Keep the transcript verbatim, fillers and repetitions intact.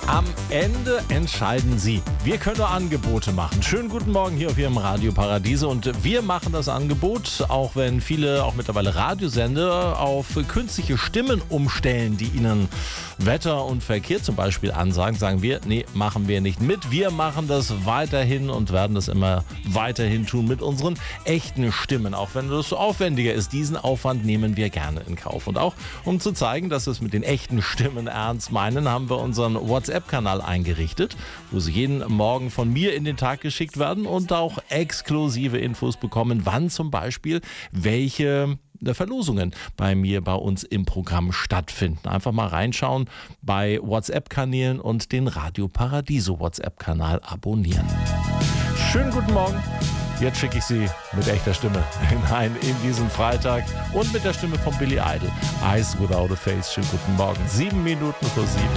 Am Ende entscheiden Sie. Wir können nur Angebote machen. Schönen guten Morgen hier auf Ihrem Radio Paradiese. Und wir machen das Angebot, auch wenn viele, auch mittlerweile Radiosender, auf künstliche Stimmen umstellen, die Ihnen Wetter und Verkehr zum Beispiel ansagen. Sagen wir, nee, machen wir nicht mit. Wir machen das weiterhin und werden das immer weiterhin tun mit unseren echten Stimmen. Auch wenn das aufwendiger ist, diesen Aufwand nehmen wir gerne in Kauf. Und auch um zu zeigen, dass wir es mit den echten Stimmen ernst meinen, haben wir unseren WhatsApp-Kanal eingerichtet, wo Sie jeden Morgen von mir in den Tag geschickt werden und auch exklusive Infos bekommen, wann zum Beispiel welche Verlosungen bei mir, bei uns im Programm stattfinden. Einfach mal reinschauen bei WhatsApp-Kanälen und den Radio Paradiso WhatsApp-Kanal abonnieren. Schönen guten Morgen. Jetzt schicke ich Sie mit echter Stimme hinein in diesen Freitag und mit der Stimme von Billy Idol. Eyes Without a Face. Schönen guten Morgen. Sieben Minuten vor sieben.